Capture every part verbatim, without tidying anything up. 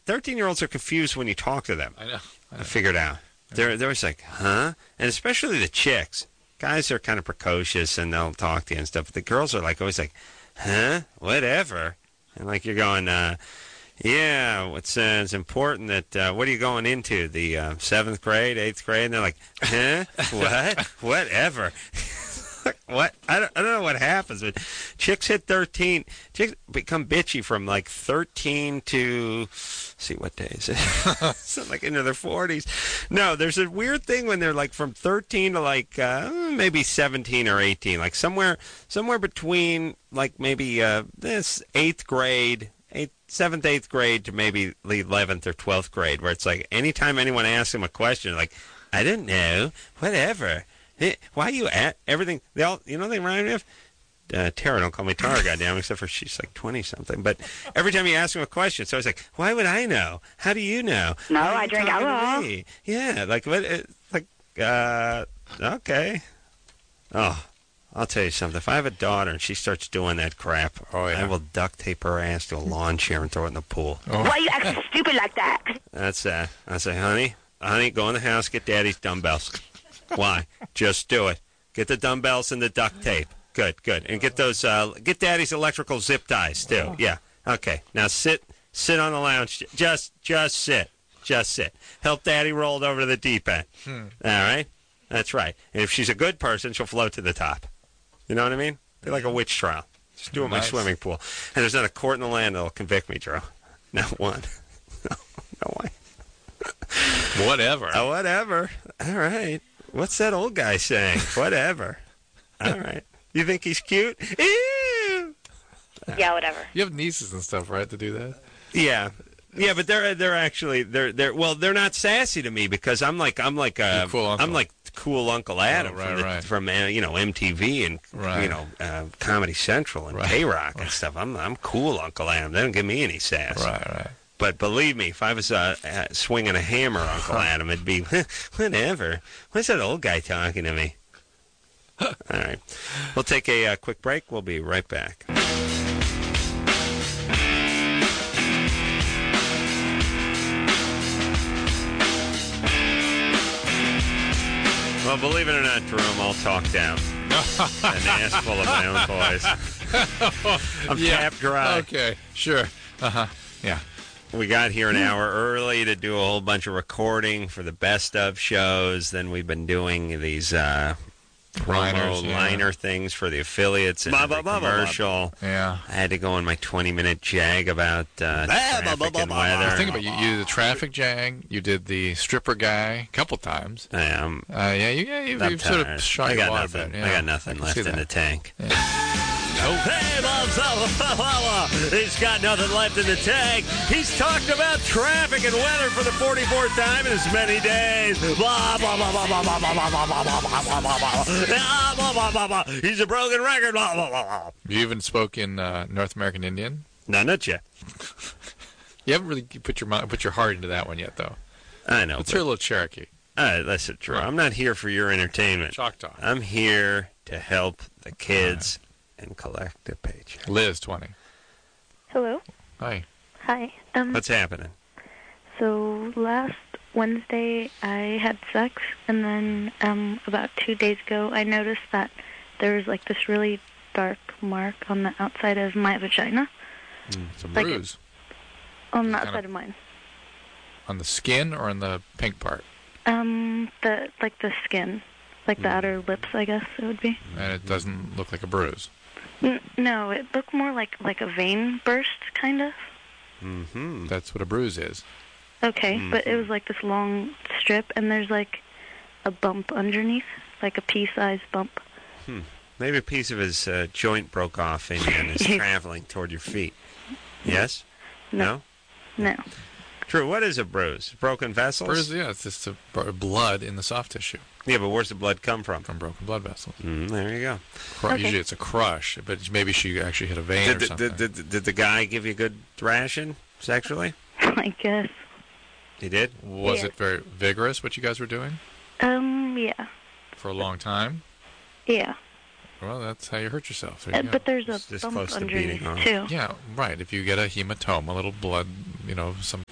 thirteen-year-olds are confused when you talk to them. I know. I, know. I figured out. They're, they're always like, huh? And especially the chicks. Guys are kind of precocious, and they'll talk to you and stuff. But the girls are like always like, huh? Whatever. And like you're going, uh, yeah, it's, uh, it's important that, uh, what are you going into? The uh, seventh grade, eighth grade? And they're like, huh? What? Whatever. What? I don't, I don't know what happens, but chicks hit thirteen. Chicks become bitchy from like thirteen to, let's see what day is it? So like into their forties. No, there's a weird thing when they're like from thirteen to like uh, maybe seventeen or eighteen, like somewhere somewhere between like maybe uh, this eighth grade, eighth, seventh, eighth grade to maybe the eleventh or twelfth grade, where it's like anytime anyone asks them a question, like, I don't know, whatever. Hey, why you at everything? They all, you know, they rhyme with uh, Tara. Don't call me Tara, goddamn. Except for she's like twenty something. But every time you ask them a question, so it's like, why would I know? How do you know? No, I drink alcohol. Yeah, like what? Uh, like, uh, okay. Oh, I'll tell you something. If I have a daughter and she starts doing that crap, oh, yeah. I will duct tape her ass to a lawn chair and throw it in the pool. Oh. Why are you acting stupid like that? That's that. Uh, I say, honey, honey, go in the house, get Daddy's dumbbells. Why? Just do it. Get the dumbbells and the duct tape. Good, good. And get those, uh, get Daddy's electrical zip ties, too. Yeah. Okay. Now sit, sit on the lounge. Just, just sit. Just sit. Help Daddy roll it over to the deep end. Hmm. All right? That's right. And if she's a good person, she'll float to the top. You know what I mean? Be like a witch trial. Just do it in my swimming pool. And there's not a court in the land that'll convict me, Drew. Not one. No, no way. Whatever. Oh, whatever. All right. What's that old guy saying? Whatever. All right. You think he's cute? Ew. Yeah, whatever. You have nieces and stuff, right, to do that? Yeah. Yeah, but they're they're actually they're they're well they're not sassy to me because I'm like I'm like uh cool I'm like cool Uncle Adam oh, right, from the, right. from uh, you know M T V and right. you know uh, Comedy Central and right. K Rock and right. stuff. I'm I'm cool Uncle Adam. They don't give me any sass. Right, right. But believe me, if I was uh, uh, swinging a hammer, Uncle Adam, it'd be whatever. What's that old guy talking to me? All right, we'll take a uh, quick break. We'll be right back. Well, believe it or not, Jerome, I'll talk down. An ass full of my own voice. I'm yeah. tapped dry. Okay, sure. Uh-huh. Yeah. We got here an hour early to do a whole bunch of recording for the best of shows. Then we've been doing these uh, promo Liners, yeah. liner things for the affiliates and blah, the blah, blah, commercial. Blah, blah. Yeah. I had to go on my twenty-minute jag about uh, traffic blah, blah, and weather. Think about it. You, you did the traffic jag. You did the stripper guy a couple times. I am. Uh, yeah, you, yeah, you, you've sort of shot I your got water nothing. bit, yeah. I got nothing I left in that. the tank. Yeah. Hey, he's got nothing left in the tank. He's talked about traffic and weather for the forty-fourth time in as many days. Blah, blah, blah, blah, blah, blah, blah, blah, blah, blah, blah, blah, blah, blah, blah, blah, blah, blah. He's a broken record. Blah, blah, blah, blah. You even spoke in uh, North American Indian? No, not yet. You haven't really put your put your heart into that one yet, though. I know. Let's hear a little Cherokee. All right, listen, Drew. I'm not here for your entertainment. Choctaw. I'm here to help the kids and collect a paycheck. Liz, twenty. Hello. Hi. Hi. Um, What's happening? So last Wednesday I had sex, and then um, about two days ago I noticed that there was like this really dark mark on the outside of my vagina. Mm, it's a like bruise. It, on the Kind outside of of mine. On the skin or on the pink part? Um, the like the skin, like the Mm. outer lips, I guess it would be. And it doesn't look like a bruise. N- no, it looked more like like a vein burst, kind of. Mm-hmm. That's what a bruise is. Okay, Mm-hmm. but it was like this long strip, and there's like a bump underneath, like a pea-sized bump. Hmm. Maybe a piece of his uh, joint broke off and, and is traveling toward your feet. Yes? No. No. True. What is a bruise? Broken vessels? Bruise, yeah, it's just a br- blood in the soft tissue. Yeah, but where's the blood come from? From broken blood vessels. Mm, there you go. Cru- Okay. Usually it's a crush, but maybe she actually hit a vein Did, or the- something. did, did, did the guy give you a good thrashing sexually? I guess. He did? Was Yeah. it very vigorous, what you guys were doing? Um, yeah. For a long time? Yeah. Well, that's how you hurt yourself. There Uh, you go. but there's a It's this bump close to underneath, beating, huh? too. Yeah, right. If you get a hematoma, a little blood, you know, some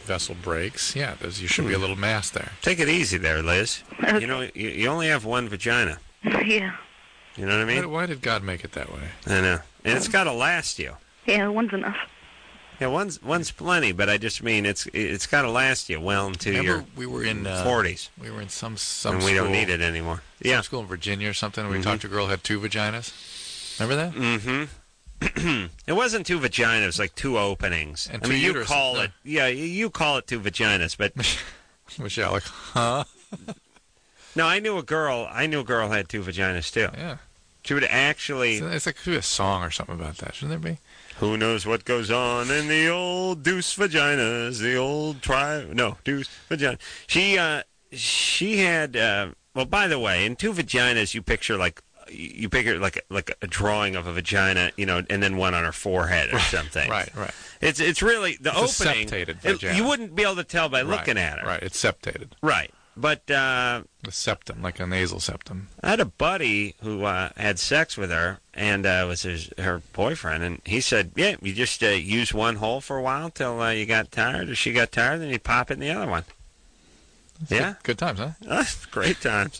vessel breaks, yeah, there's, you should be a little mass there. Take it easy there, Liz. You know, you, you only have one vagina. Yeah. You know what I Why, mean? why did God make it that way? I know. And it's got to last you. Yeah, one's enough. Yeah, one's one's plenty, but I just mean it's it's got to last you well into Remember your we were in uh, forties, we were in some some and we school, don't need it anymore. some Yeah. school in Virginia or something. Where we Mhm. talked to a girl who had two vaginas. Remember that? Mm-hmm. It wasn't two vaginas, it was like two openings. And I two mean, you uteruses, call yeah. it, yeah, you- you call it two vaginas, but Michelle, like, huh? no, I knew a girl. I knew a girl had two vaginas too. Yeah. She would actually. So it's like could be a song or something about that, shouldn't there be? Who knows what goes on in the old deuce vaginas, the old tri no deuce vagina. She uh she had uh well, by the way, in two vaginas you picture like you picture like like a drawing of a vagina, you know, and then one on her forehead or something. Right, right. It's it's really the It's a opening. septated it- vagina. you wouldn't be able to tell by Right, looking at her. Right, it's septated. Right. But uh The septum, like a nasal septum. I had a buddy who uh, had sex with her, and uh, was his, her boyfriend, and he said, "Yeah, you just uh, use one hole for a while till uh, you got tired, or she got tired, then you pop it in the other one." Yeah, Good, good times, huh? uh, great times.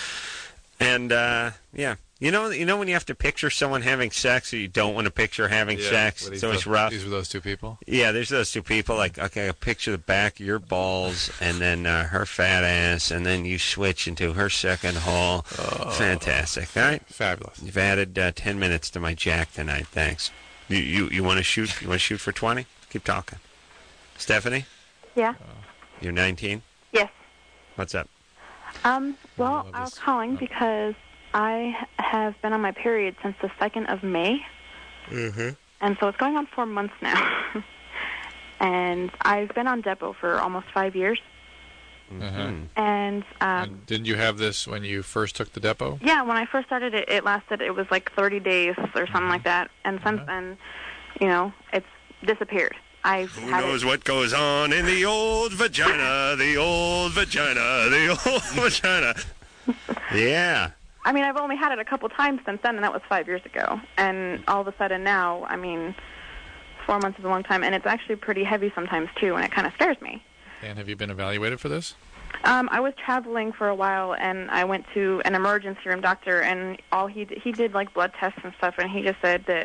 And uh, yeah, you know, you know when you have to picture someone having sex, or you don't want to picture having sex. Well, It's these- always those- rough. These were those two people. Yeah, there's those two people. Like, okay, I picture the back of your balls, and then uh, her fat ass, and then you switch into her second hole. Oh. Fantastic. All right. Fabulous. You've added uh, ten minutes to my jack tonight. Thanks. You you, you want to shoot? You want to shoot for twenty? Keep talking. Stephanie, Yeah. you're nineteen. Yes. What's up? Um. Well, love I was this. calling Oh. because I h- have been on my period since the second of May, Mm-hmm. and so it's going on four months now. And I've been on Depo for almost five years. Uh-huh. And um, And didn't you have this when you first took the depot? yeah, when I first started it, it lasted. It was like thirty days or something like that. And since Uh-huh. then, you know, it's disappeared. I've Who had knows it. what goes on in the old vagina? The old vagina. The old vagina. Yeah. I mean, I've only had it a couple times since then, and that was five years ago. And all of a sudden now, I mean, four months is a long time, and it's actually pretty heavy sometimes too, and it kind of scares me. And have you been evaluated for this? Um, I was traveling for a while, and I went to an emergency room doctor, and all he did, he did like blood tests and stuff, and he just said that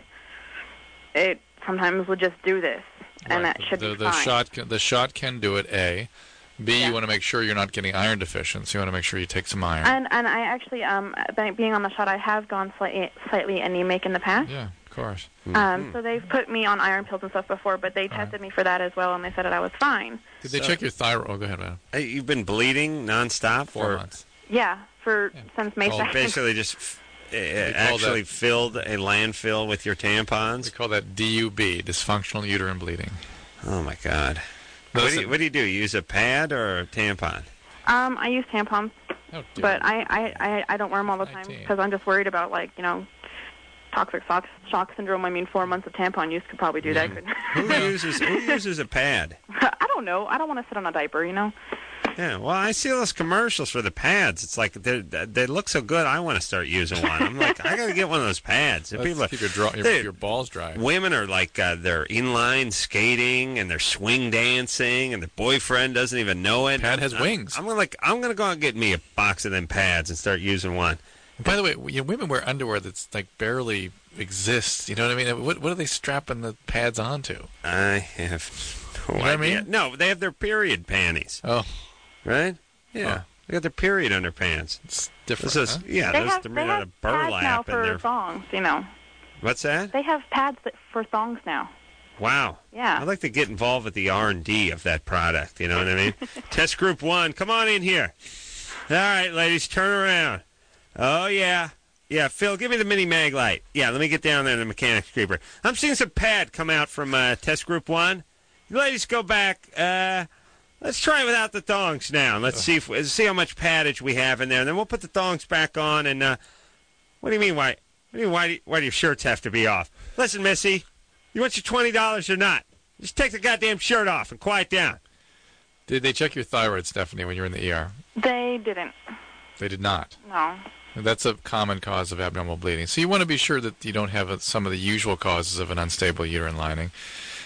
it sometimes will just do this, and Right. that should the, be the fine. shot can, the shot can do it. A, B. Yeah. You want to make sure you're not getting iron deficiency. You want to make sure you take some iron. And and I actually, um, by being on the shot, I have gone slightly slightly anemic in the past. yeah, of course. Um, so they've put me on iron pills and stuff before, but they tested me for that as well, and they said that I was fine. Did they So- check your thyroid? Oh, go ahead, man. Hey, you've been bleeding nonstop Four for months. Yeah, for Yeah. since May Oh, second. basically just f- uh, call actually that- filled a landfill with your We tampons. call that D U B, dysfunctional uterine bleeding. Oh my God. What do, Listen- you, what do you do? Use a pad or a tampon? Um, I use tampons, Oh, dear. but I, I, I, I don't wear them all the time nineteen. because I'm just worried about, like, you know, toxic shock, shock syndrome. I mean, four months of tampon use could probably do that. Who uses who uses a pad? I don't know. I don't want to sit on a diaper, you know. Yeah, well, I see those commercials for the pads. It's like they they look so good. I want to start using one. I'm like, I got to get one of those pads. And Let's people, keep your, draw, your, Dude, your balls dry. women are like uh, they're inline skating and they're swing dancing, and the boyfriend doesn't even know it. Pad has I'm- wings. I'm gonna like I'm gonna go out and get me a box of them pads and start using one. By the way, you know, women wear underwear that's like barely exists. You know what I mean? What, what are they strapping the pads onto? I have no You know what I idea. mean? No, they have their period panties, Oh, right? Yeah, Oh. they got their period underpants. it's different. This is huh? yeah, they those have, they're they made out have of pads now burlap and for they're thongs, you know. what's that? They have pads that, for thongs now. Wow. Yeah. I'd like to get involved with the R and D of that product. You know what I mean? Test group one, come on in here. All right, ladies, turn around. Oh, yeah. Yeah, Phil, give me the mini mag light. Yeah, let me get down there in the mechanics creeper. I'm seeing some pad come out from uh, test group one. You ladies go back. Uh, let's try it without the thongs now. Let's see if let's see how much paddage we have in there. And then we'll put the thongs back on. And uh, what do you mean, why? What do you mean, why do, why do your shirts have to be off? Listen, Missy, you want your twenty dollars or not? Just take the goddamn shirt off and quiet down. Did they check your thyroid, Stephanie, when you were in the E R? They didn't. They did not. No. That's a common cause of abnormal bleeding. So you want to be sure that you don't have uh some of the usual causes of an unstable uterine lining.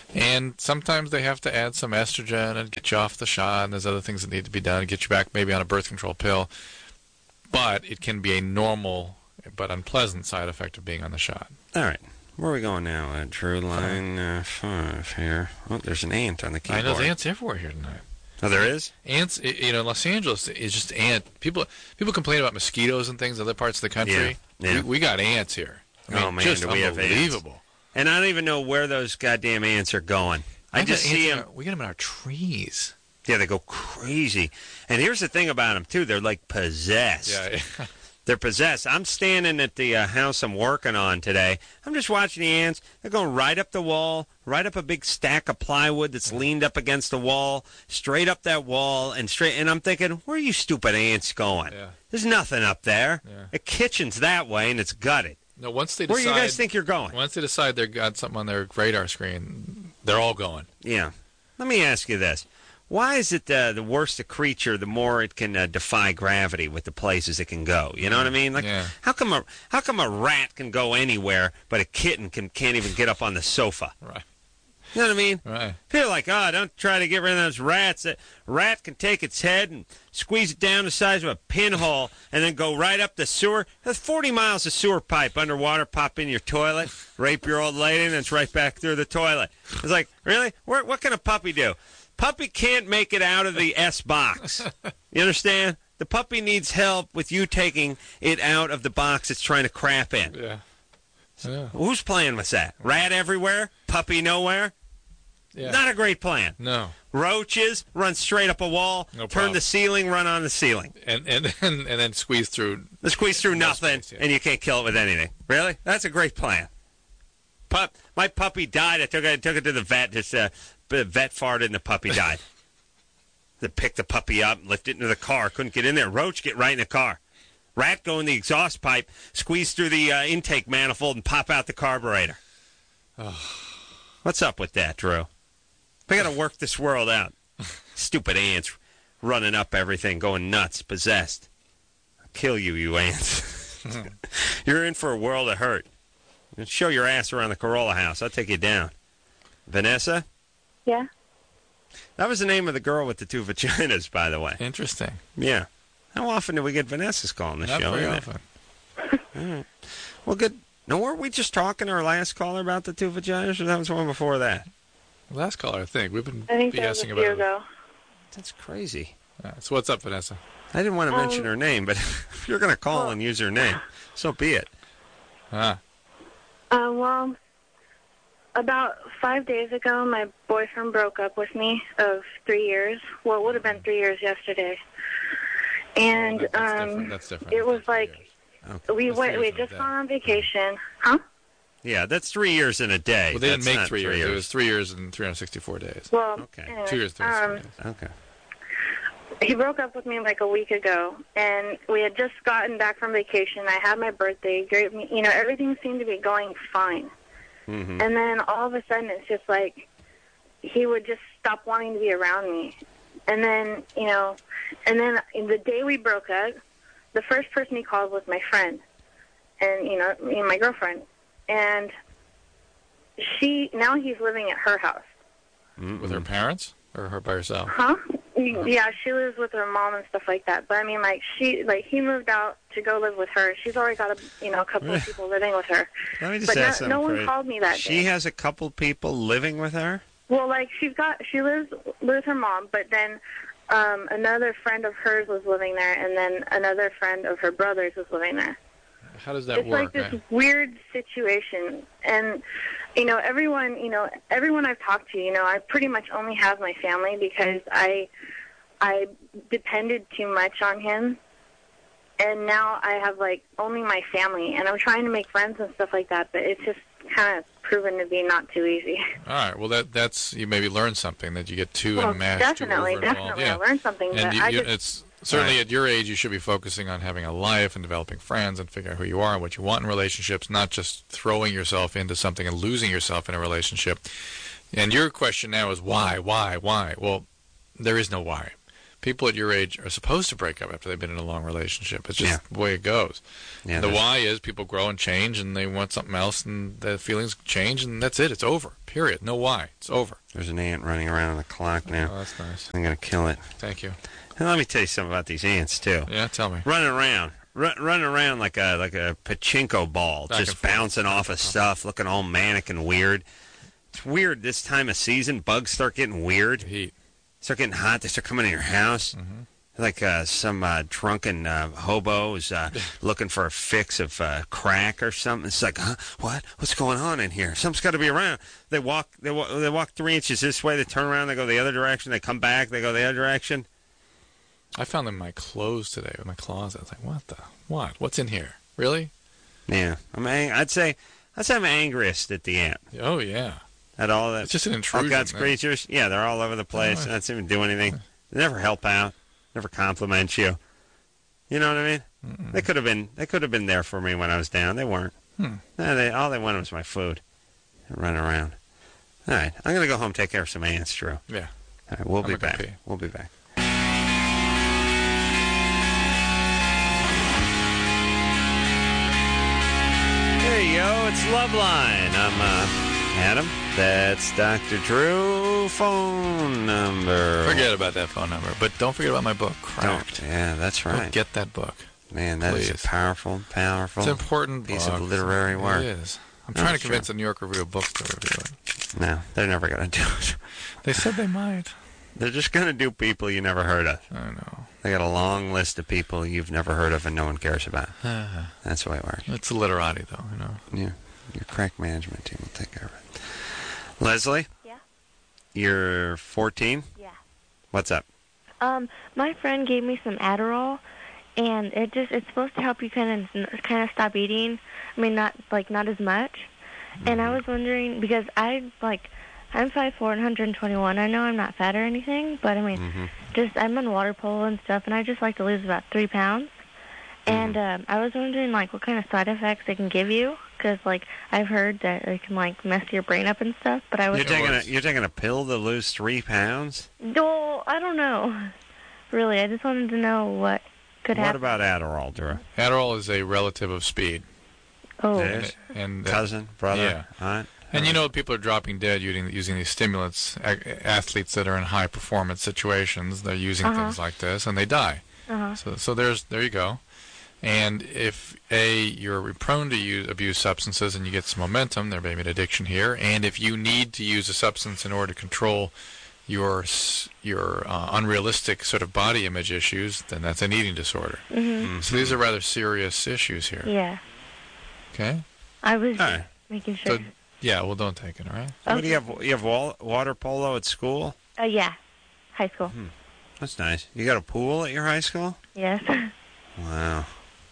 And sometimes they have to add some estrogen and get you off the shot, and there's other things that need to be done, get you back maybe on a birth control pill. But it can be a normal but unpleasant side effect of being on the shot. All right. Where are we going now? Uh, Drew, line uh, five here. Oh, there's an ant on the keyboard. I know, there's ants everywhere here tonight. Oh, there is? Ants, you know, Los Angeles is just ant. People people complain about mosquitoes and things in other parts of the country. Yeah, yeah. We, we got ants here. I mean, oh, man, just do we have ants. unbelievable. And I don't even know where those goddamn ants are going. I, I just see them. Our, we get them in our trees. Yeah, they go crazy. And here's the thing about them, too. They're like possessed. Yeah, yeah. They're possessed. I'm standing at the uh, house I'm working on today. I'm just watching the ants. They're going right up the wall, right up a big stack of plywood that's leaned up against the wall, straight up that wall, and straight. And I'm thinking, where are you stupid ants going? Yeah. There's nothing up there. Yeah. The kitchen's that way, and it's gutted. No, once they Where decide, do you guys think you're going? Once they decide they've got something on their radar screen, they're all going. Yeah. Let me ask you this. Why is it uh, the worse the creature, the more it can uh, defy gravity with the places it can go? You know what I mean? Like, yeah. how come a how come a rat can go anywhere, but a kitten can can't even get up on the sofa? Right. You know what I mean? Right. People are like, oh, don't try to get rid of those rats. A rat can take its head and squeeze it down the size of a pinhole and then go right up the sewer. That's forty miles of sewer pipe underwater, pop in your toilet, rape your old lady, and it's right back through the toilet. It's like, really? Where, what can a puppy do? Puppy can't make it out of the S box. You understand? The puppy needs help with you taking it out of the box it's trying to crap in. Yeah. Yeah. Who's playing with that? Rat everywhere? Puppy nowhere? Yeah. Not a great plan. No. Roaches run straight up a wall, No turn problem. the ceiling, run on the ceiling. And and and, and then squeeze through. They squeeze through No nothing, space, yeah. and you can't kill it with anything. Really? That's a great plan. Pup, my puppy died. I took it, I took it to the vet. Just uh, the vet farted, and the puppy died. They picked the puppy up, lift it into the car. Couldn't get in there. Roach get right in the car. Rat go in the exhaust pipe, squeeze through the uh, intake manifold, and pop out the carburetor. What's up with that, Drew? We got to work this world out. Stupid ants running up everything, going nuts, possessed. I'll kill you, you ants. You're in for a world of hurt. Show your ass around the Corolla house. I'll take you down. Vanessa? Yeah. That was the name of the girl with the two vaginas, by the way. Interesting. Yeah. How often do we get Vanessa's call on the Not show? very isn't it? often. All right. Well, good. Now, weren't we just talking to our last caller about the two vaginas, or that was one before that? Last caller, I think. We've been I think that was a BSing few about it. ago. That's crazy. Yeah, so what's up, Vanessa? I didn't want to Um, mention her name, but if you're going to call well- and use her name, so be it. Ah. Uh, well, about five days ago, my boyfriend broke up with me of three years. Well, it would have been three years yesterday. And Oh, that- that's um, different. That's different. it was That's three like years. Okay. we That's went. three We years had just in a gone day. on vacation, huh? Yeah, that's three years in a day. Well, they didn't That's make not three years. It was three years and three hundred sixty-four days. Well, Okay. anyway, Two years, three um, hundred sixty-four days. Okay. he broke up with me like a week ago, and we had just gotten back from vacation. I had my birthday. Great, you know, everything seemed to be going fine. Mm-hmm. And then all of a sudden, it's just like he would just stop wanting to be around me. And then, you know, and then the day we broke up, the first person he called was my friend, and you know, me and my girlfriend, and she now he's living at her house. With her parents or her by herself? Huh? Yeah, she lives with her mom and stuff like that. But I mean, like she, like he moved out to go live with her. She's already got a, you know, a couple of people living with her. Let me just But ask no, something. no one for you. called me that She day. has a couple people living with her? Well, like she's got, she lives with her mom, but then um, another friend of hers was living there, and then another friend of her brother's was living there. How does that It's work? like this man? weird situation, and you know, everyone, you know, everyone I've talked to, you know, I pretty much only have my family because I, I depended too much on him, and now I have like only my family, and I'm trying to make friends and stuff like that, but it's just kind of proven to be not too easy. All right. Well, that that's you maybe learn something that you get too Well, enmeshed, definitely, too over-involved. definitely, Yeah. I learned something, And but you, I you, just, it's certainly Right. at your age, you should be focusing on having a life and developing friends and figuring out who you are and what you want in relationships, not just throwing yourself into something and losing yourself in a relationship. And your question now is why, why, why? Well, there is no why. people at your age are supposed to break up after they've been in a long relationship. It's just Yeah. the way it goes. Yeah, And the there's- why is people grow and change, and they want something else, and the feelings change, and that's it. It's over. Period. No why. It's over. There's an ant running around on the clock now. Oh, that's nice. I'm going to kill it. Thank you. And let me tell you something about these ants, too. Yeah, tell me. Running around. Run, running around like a like a pachinko ball, Back and just forth. bouncing off of stuff, looking all manic and weird. It's weird this time of season. Bugs start getting weird. Heat. Start getting hot. They start coming in your house. Mm-hmm. Like uh, some uh, drunken uh, hobo is uh, looking for a fix of uh, crack or something. It's like, huh? What? What's going on in here? Something's got to be around. They walk. They walk. They walk three inches this way. They turn around. They go the other direction. They come back. They go the other direction. I found them in my clothes today, in my closet. I was like, what the? What? What's in here? Really? Yeah. I'm. ang- I'd say. I'd say I'm angriest at the ant. Oh, yeah. At all that. It's just an All intrusion. God's creatures. Yeah, they're all over the place. Oh, They don't seem to do anything. They never help out. Never compliment you. You know what I mean? Mm-mm. They could have been. They could have been there for me when I was down. They weren't. Hmm. No, they, all they wanted was my food. And run around. All right, I'm gonna go home and take care of some ants, Drew. Yeah. All right, we'll I'm be not gonna back. pee. We'll be back. There you go. It's Loveline. I'm uh, Adam. That's Doctor Drew. Phone number. Forget about that phone number. But don't forget about my book, Don't. Cracked. Yeah, that's Go right. get that book. Man, that is Please. a powerful, powerful It's an important piece book. of literary work. It is. I'm Oh, trying to sure. convince the New York Review of Books to review it. No, they're never going to do it. They said they might. They're just going to do people you never heard of. I know. They got a long list of people you've never heard of and no one cares about. That's the way it works. It's literati, though, you know. Yeah, your crack management team will take care of it. Leslie? Yeah? You're fourteen? Yeah. What's up? Um, my friend gave me some Adderall, and it just it's supposed to help you kind of kind of stop eating. I mean, not like not as much. And I was wondering because I like I'm five foot four and one hundred twenty-one. I know I'm not fat or anything, but I mean, Mm-hmm. just I'm on water polo and stuff, and I just like to lose about three pounds. And um, I was wondering like what kind of side effects they can give you, because like I've heard that it can like mess your brain up and stuff. But I was You're taking a you're taking a pill to lose three pounds? well, I don't know. Really, I just wanted to know what could What happen. about Adderall, Drew? Adderall is a relative of speed. Oh, It is? And, uh, Cousin, brother, yeah. aunt? and you know, people are dropping dead using using these stimulants. A- athletes that are in high performance situations, they're using Uh-huh. things like this, and they die. uh-huh. So, so there's there you go. And if a you're prone to use abuse substances and you get some momentum, there may be an addiction here. And if you need to use a substance in order to control your s- your uh, unrealistic sort of body image issues, then that's an eating disorder. Mhm. So these are rather serious issues here. Yeah, Okay. I was All just right. making sure. So yeah, well, don't take it. All right. What do you have? You have wall, water polo at school? uh, yeah, high school. Hmm. That's nice. You got a pool at your high school? Yes. Wow.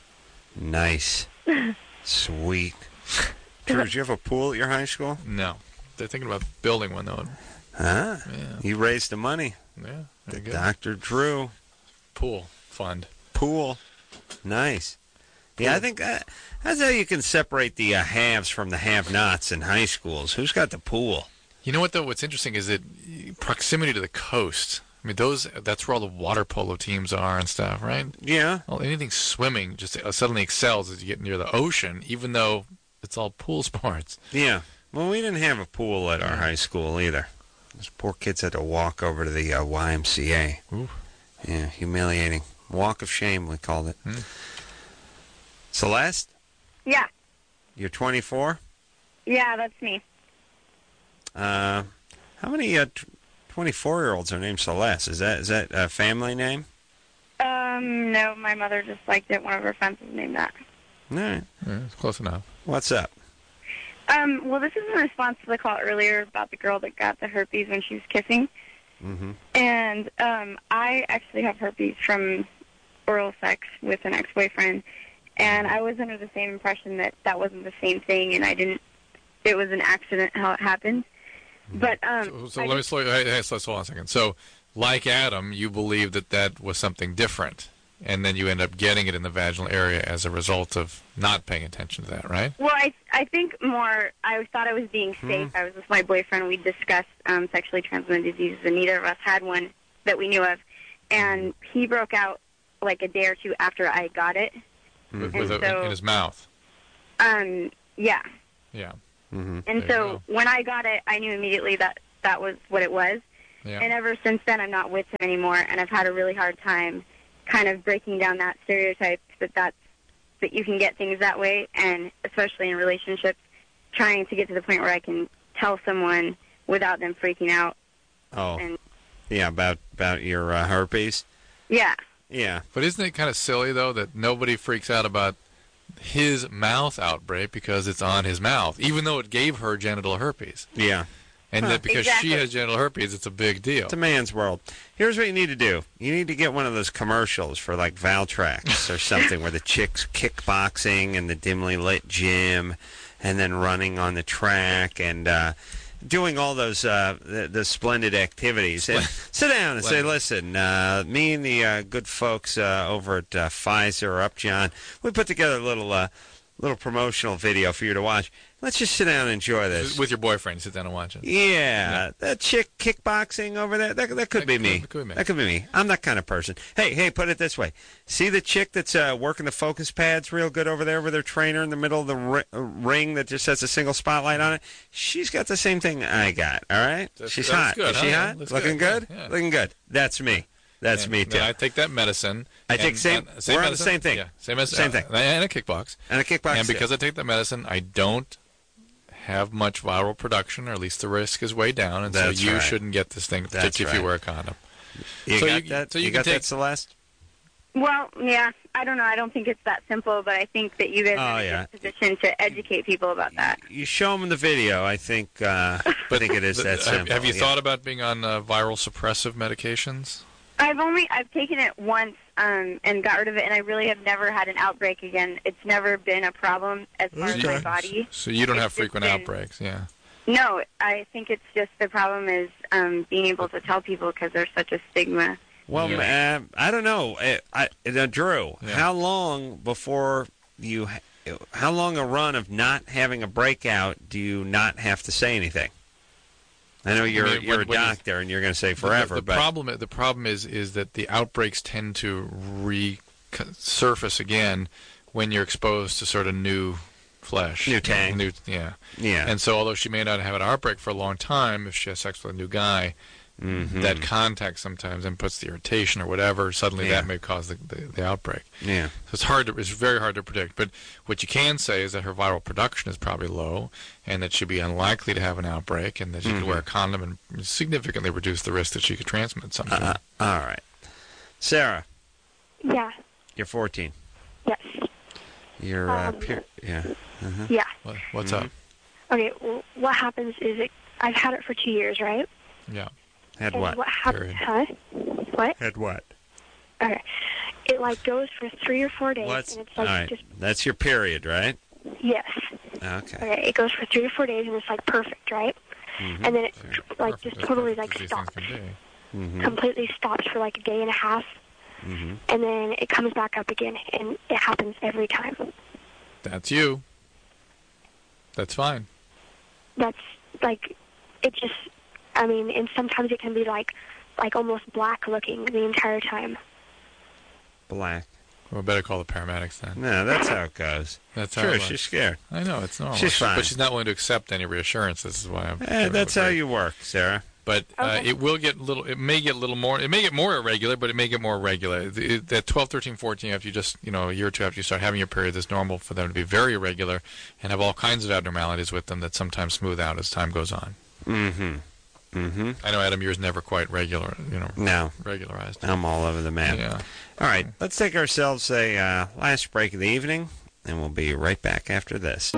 Nice. Sweet. Drew, did you have a pool at your high school? No, they're thinking about building one though. Huh? Yeah. You raised the money. Yeah. There you go. Doctor Drew. Pool fund. Pool. Nice. Yeah, I think uh, that's how you can separate the uh, haves from the have-nots in high schools. Who's got the pool? You know what though? What's interesting is that proximity to the coast. I mean, those that's where all the water polo teams are and stuff, right? Yeah. Well, anything swimming just uh, suddenly excels as you get near the ocean, even though it's all pool sports. Yeah. Well, we didn't have a pool at our high school either. Those poor kids had to walk over to the uh, Y M C A. Ooh. Yeah, humiliating. Walk of shame, we called it. Hmm. Celeste, Yeah, you're twenty-four? yeah, that's me. Uh, how many uh, twenty-four-year-olds are named Celeste? Is that is that a family name? Um, no, my mother just liked it. One of her friends was named that. All right. Yeah, it's close enough. What's up? Um, well, this is in response to the call earlier about the girl that got the herpes when she was kissing. Mm-hmm. And um, I actually have herpes from oral sex with an ex-boyfriend, and I was under the same impression that that wasn't the same thing, and I didn't. It was an accident how it happened. But um, So, so I let me just- slow. Hey, hey, let's hold on a second. So, like Adam, you believe that that was something different, and then you end up getting it in the vaginal area as a result of not paying attention to that, right? Well, I I think more. I thought I was being safe. I was with my boyfriend. We discussed um, sexually transmitted diseases, and neither of us had one that we knew of. and he broke out like a day or two after I got it. With, And with a, so- in his mouth. Um, yeah. Yeah. Mm-hmm. And There you so go. when I got it, I knew immediately that that was what it was. Yeah. And ever since then, I'm not with him anymore, and I've had a really hard time kind of breaking down that stereotype that that's, that you can get things that way, and especially in relationships, trying to get to the point where I can tell someone without them freaking out. Oh, And yeah, about about your uh, herpes. yeah, Yeah. But isn't it kind of silly, though, that nobody freaks out about his mouth outbreak because it's on his mouth, even though it gave her genital herpes? Yeah. And Huh. that because Exactly. she has genital herpes, it's a big deal. It's a man's world. Here's what you need to do. You need to get one of those commercials for like Valtrex or something where the chick's kickboxing in the dimly lit gym and then running on the track and uh, doing all those uh, the, the splendid activities. And sit down and say, Splendid. listen, uh, me and the uh, good folks uh, over at uh, Pfizer or Upjohn, we put together a little uh, little promotional video for you to watch. Let's just sit down and enjoy this. With your boyfriend, sit down and watch it. Yeah, that chick kickboxing over there, that, that could That be could- me. that could be me. That could be me. I'm that kind of person. Hey, hey, put it this way. See the chick that's uh, working the focus pads real good over there with her trainer in the middle of the ri- uh, ring that just has a single spotlight on it? She's got the same thing I got, all right? That's- She's that's hot. good, Is she huh? hot? That's Looking good, good? yeah, yeah. Looking good. That's me. That's And me, then too. I take that medicine. I take and- same- and- we're on the medicine. same thing. Yeah, same medicine. Same thing. uh, And a kickbox. And a kickbox. And because I take that medicine, I don't have much viral production, or at least the risk is way down, and That's so you right. shouldn't get this thing, That's particularly if you right. wear a condom. you so got you- that? so you you can got take- that, Celeste? well, yeah, I don't know. I don't think it's that simple, but I think that you guys Oh, are in yeah. a good position to educate people about that. You show them the video. I think. Uh, I think it is The- that have, simple. have you yeah. thought about being on uh, viral suppressive medications? I've only I've taken it once um, and got rid of it, and I really have never had an outbreak again. It's never been a problem as far as my body. So you don't It's have just frequent been- outbreaks, yeah. No, I think it's just the problem is um, being able to tell people because there's such a stigma. Well, Yeah. uh, I don't know. I, I, uh, Drew, Yeah. how long before you, ha- how long a run of not having a breakout do you not have to say anything? I know you're mean, you're when- a when you- doctor and you're going to say The- forever, The, but problem, the problem is, is that the outbreaks tend to resurface again when you're exposed to sort of new flesh, New tang. New, yeah. yeah, And so, although she may not have an outbreak for a long time, if she has sex with a new guy, Mhm. that contact sometimes and puts the irritation or whatever, suddenly Yeah. that may cause the, the, the outbreak. yeah, So it's hard to, it's very hard to predict. But what you can say is that her viral production is probably low, and that she'd be unlikely to have an outbreak, and that she Mhm. could wear a condom and significantly reduce the risk that she could transmit something. uh, all right. Sarah, Yeah. you're fourteen. Yes. You're uh, Um, per- yeah. Uh-huh. Yeah. What, what's Mhm. up? Okay. Well, what happens is it, I've had it for two years, right? Yeah. Had and what? what happens? Period. Huh? What? Had what? Okay. It like goes for three or four days, What's and it's all like right? just That's your period, right? yes. Okay. Okay. It goes for three or four days, and it's like perfect, right? Mhm. And then it Fair. like Perfect- just as totally perfect like as these stops, things can be. Mhm. completely stops for like a day and a half, Mhm. and then it comes back up again, and it happens every time. That's you. That's fine. That's like it just. I mean, and sometimes it can be like like almost black looking the entire time. Black. Well, better call the paramedics then. No, that's how it goes. That's how Sure, it she's works. scared. I know it's normal. She's She- fine. but she's not willing to accept any reassurance. This is why I'm. Eh, that's how you work, Sarah. But uh, Okay. it will get little. It may get a little more. It may get more irregular, but it may get more regular. It- it- That twelve, thirteen, fourteen, after you just you know a year or two after you start having your period, it's normal for them to be very irregular and have all kinds of abnormalities with them that sometimes smooth out as time goes on. Mm-hmm. Mm-hmm. I know, Adam, yours never quite regular. You know, No, regularized. I'm all over the map. Yeah. All right, let's take ourselves a uh, last break of the evening, and we'll be right back after this.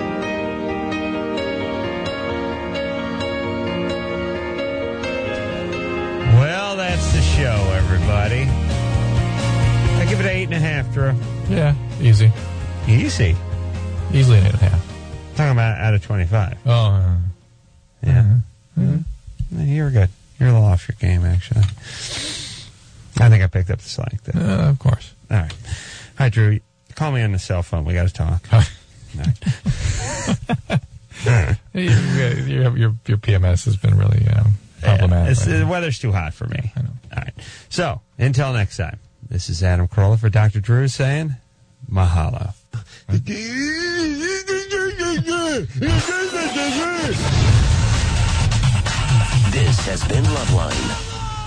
Well, that's the show, everybody. I give it an eight and a half, Drew. Yeah. Easy. Easy. Easily an eight and a half. Talking about out of twenty-five. Oh. Uh, Yeah. Mhm. You were good. You're a little off your game, actually. I think I picked up the slack there. uh, of course. All right. Hi, Drew. Call me on the cell phone. We got to talk. All right. Your, your your P M S has been really um, Yeah, problematic. it's- right the now. weather's too hot for me. I know. All right. So, until next time, this is Adam Carolla for Doctor Drew saying, mahalo. This has been Loveline.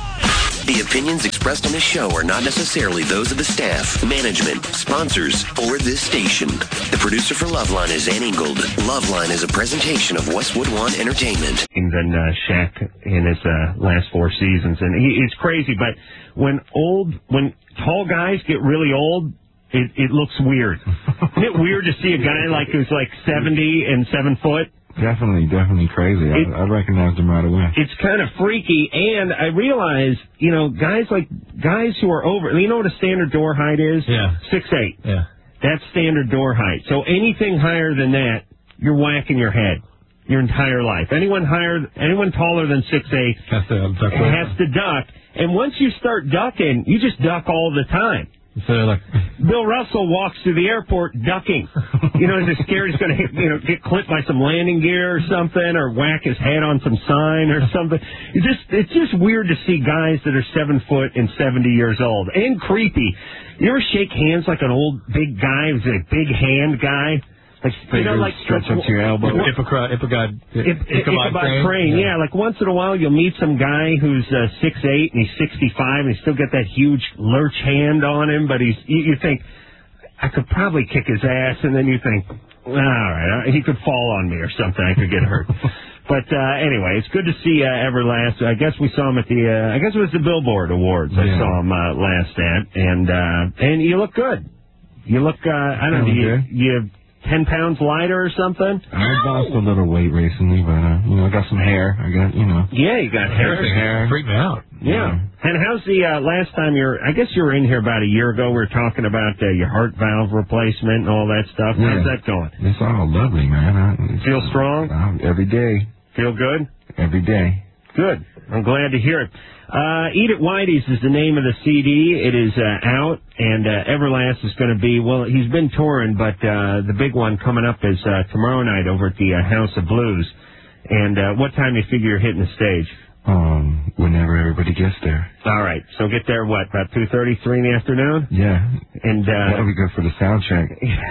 The opinions expressed on this show are not necessarily those of the staff, management, sponsors, or this station. The producer for Loveline is Ann Ingold. Loveline is a presentation of Westwood One Entertainment. Than uh, Shaq in his uh, last four seasons, and he, it's crazy. But when old, when tall guys get really old, it, it looks weird. Isn't it weird to see a guy like who's like seventy and seven foot? Definitely, definitely crazy. It, I, I recognized him right away. It's kind of freaky, and I realize, you know, guys like guys who are over. You know what a standard door height is? Yeah, six eight. Yeah, that's standard door height. So anything higher than that, you're whacking your head your entire life. Anyone higher, anyone taller than six eight has to duck. Has to duck, and once you start ducking, you just duck all the time. So like Bill Russell walks through the airport ducking. You know, he's scared he's going to you know get clipped by some landing gear or something, or whack his head on some sign or something. It's just it's just weird to see guys that are seven foot and seventy years old, and creepy. You ever shake hands like an old big guy who's a big hand guy? Like, you know, like stretch up to your elbow. Ipocrod, Ipocrod, Ichabod Crane. Yeah, like once in a while you'll meet some guy who's uh, six eight and he's sixty-five and he's still got that huge lurch hand on him, but he's you, you think, I could probably kick his ass, and then you think, all right, he could fall on me or something. I could get hurt. But uh, anyway, it's good to see uh, Everlast. I guess we saw him at the, uh, I guess it was the Billboard Awards. Yeah. I saw him uh, last at, and uh, and you look good. You look, uh, I don't know, you, you ten pounds lighter or something? I've lost a little weight recently, but, uh, you know, I got some hair. I got, you know. Yeah, you got hair. hair. Freaked me out. Yeah. yeah. And how's the, uh, last time you were, I guess you were in here about a year ago, we were talking about uh, your heart valve replacement and all that stuff. Yeah. How's that going? It's all lovely, man. I, Feel strong? Uh, every day. Feel good? Every day. Good. I'm glad to hear it. Uh, Eat It Whitey's is the name of the C D. It is uh, out, and uh, Everlast is going to be, well, he's been touring, but uh, the big one coming up is uh, tomorrow night over at the uh, House of Blues. And uh, what time do you figure you're hitting the stage? Um, whenever everybody gets there. All right. So get there, what, about two thirty, three in the afternoon? Yeah. And uh, that'll be good for the sound check.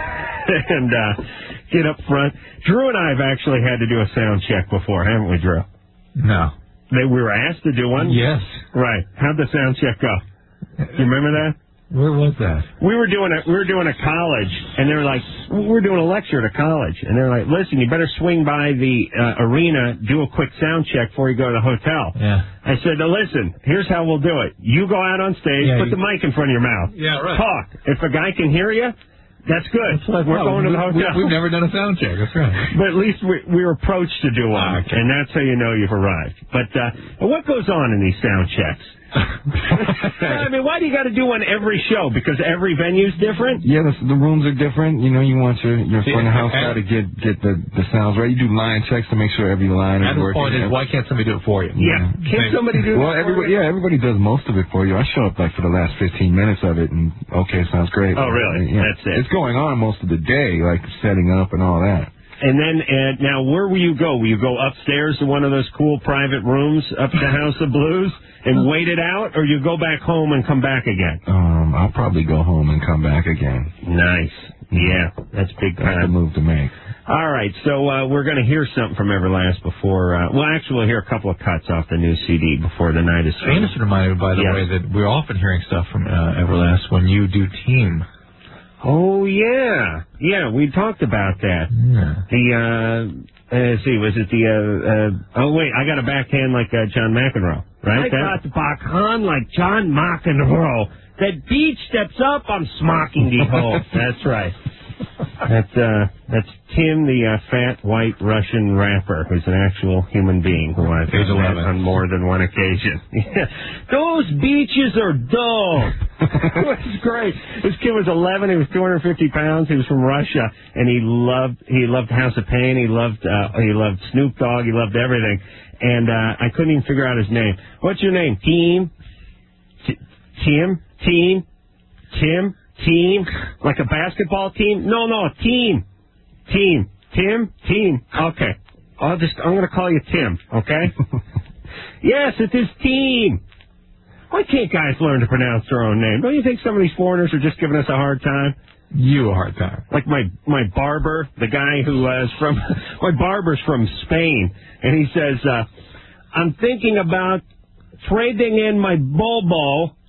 and uh, get up front. Drew and I have actually had to do a sound check before, haven't we, Drew? No. They, we were asked to do one? Yes. Right. How'd the sound check go? Do you remember that? Where was that? We were doing a we were doing a college, and they were like, we were doing a lecture at a college, and they're like, listen, you better swing by the uh, arena, do a quick sound check before you go to the hotel. Yeah. I said, now listen, here's how we'll do it. You go out on stage, yeah, put you... the mic in front of your mouth. Yeah, right. Talk. If a guy can hear you, that's good. That's like, we're well, going to the hotel. We, we've never done a sound check. That's right. But at least we, we were approached to do one, ah, okay. and that's how you know you've arrived. But uh, what goes on in these sound checks? I mean, why do you got to do one every show? Because every venue's different? Yeah, the, the rooms are different. You know, you want your, your front of house guy to get get the, the sounds right. You do line checks to make sure every line is working. The point is, why can't somebody do it for you? Yeah. yeah. Can't somebody do well, it everybody, yeah, everybody does most of it for you. I show up, like, for the last fifteen minutes of it, and, okay, sounds great. Oh, really? Yeah. That's it. It's going on most of the day, like, setting up and all that. And then, uh, now, where will you go? Will you go upstairs to one of those cool private rooms up the House of Blues and wait it out, or you go back home and come back again? Um, I'll probably go home and come back again. Nice. Yeah, that's big time. That's the move to make. All right, so uh, we're going to hear something from Everlast before, uh, well, actually, we'll hear a couple of cuts off the new C D before the night is through. Anderson reminded me, by the yes. way, that we're often hearing stuff from uh, Everlast when you do Team. Oh, yeah. Yeah, we talked about that. Yeah. The, uh, uh, let's see, was it the, uh, uh, oh, wait, I got a backhand like uh, John McEnroe, right? I got the backhand like John McEnroe. That beach steps up, I'm smocking the hole. That's right. That's, uh, that's Tim, the uh, fat, white Russian rapper, who's an actual human being who I've met on more than one occasion. Yeah. Those beaches are dope. It was great. This kid was eleven. He was two hundred fifty pounds. He was from Russia, and he loved he loved House of Pain. He loved uh, he loved Snoop Dogg. He loved everything. And uh, I couldn't even figure out his name. What's your name? Team? T- Tim? Team? Tim? Team? Like a basketball team? No, no, team. Team. Tim? Team. Okay. I'll just, I'm going to call you Tim, okay? Yes, it is team. Why can't guys learn to pronounce their own name? Don't you think some of these foreigners are just giving us a hard time? You a hard time. Like my my barber, the guy who uh, is from my barber's from Spain, and he says, uh, "I'm thinking about trading in my Bobo